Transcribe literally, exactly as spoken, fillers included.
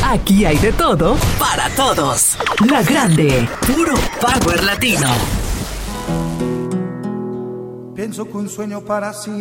Aquí hay de todo para todos. La Grande, puro power latino. Pienso que un sueño para sí